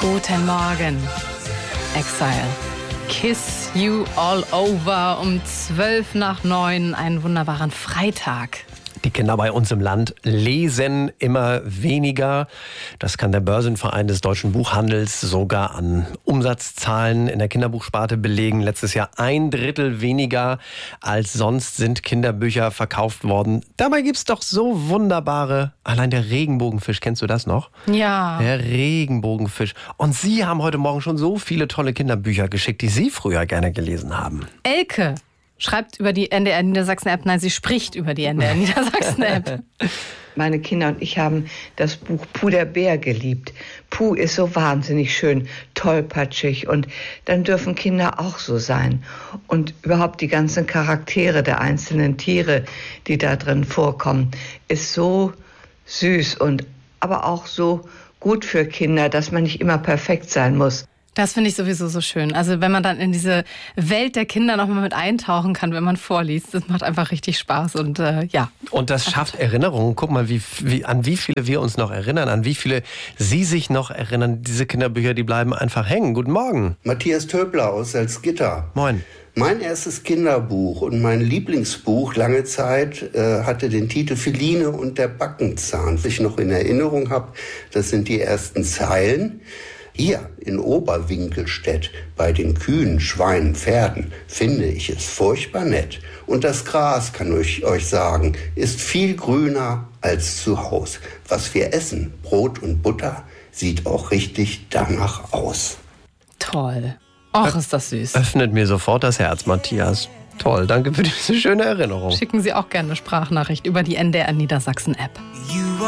Guten Morgen, Exile. Kiss you all over um 8:12, einen wunderbaren Freitag. Die Kinder bei uns im Land lesen immer weniger. Das kann der Börsenverein des deutschen Buchhandels sogar an Umsatzzahlen in der Kinderbuchsparte belegen. Letztes Jahr 1/3 weniger als sonst sind Kinderbücher verkauft worden. Dabei gibt's doch so wunderbare, allein der Regenbogenfisch, kennst du das noch? Ja. Der Regenbogenfisch. Und Sie haben heute Morgen schon so viele tolle Kinderbücher geschickt, die Sie früher gerne gelesen haben. Elke schreibt über die NDR Niedersachsen-App. Nein, sie spricht über die NDR Niedersachsen-App. Meine Kinder und ich haben das Buch Puh der Bär geliebt. Puh ist so wahnsinnig schön, tollpatschig und dann dürfen Kinder auch so sein. Und überhaupt die ganzen Charaktere der einzelnen Tiere, die da drin vorkommen, ist so süß und aber auch so gut für Kinder, dass man nicht immer perfekt sein muss. Das finde ich sowieso so schön. Also wenn man dann in diese Welt der Kinder nochmal mit eintauchen kann, wenn man vorliest, das macht einfach richtig Spaß und ja. Und das schafft Erinnerungen. Guck mal, an wie viele wir uns noch erinnern, an wie viele Sie sich noch erinnern. Diese Kinderbücher, die bleiben einfach hängen. Guten Morgen. Matthias Töbler aus Salzgitter. Moin. Mein erstes Kinderbuch und mein Lieblingsbuch lange Zeit hatte den Titel Feline und der Backenzahn. Was ich noch in Erinnerung habe, das sind die ersten Zeilen. Hier in Oberwinkelstedt bei den Kühen, Schweinen, Pferden finde ich es furchtbar nett. Und das Gras, kann ich euch sagen, ist viel grüner als zu Haus. Was wir essen, Brot und Butter, sieht auch richtig danach aus. Toll. Och, ist das süß. Öffnet mir sofort das Herz, Matthias. Toll, danke für diese schöne Erinnerung. Schicken Sie auch gerne eine Sprachnachricht über die NDR Niedersachsen-App.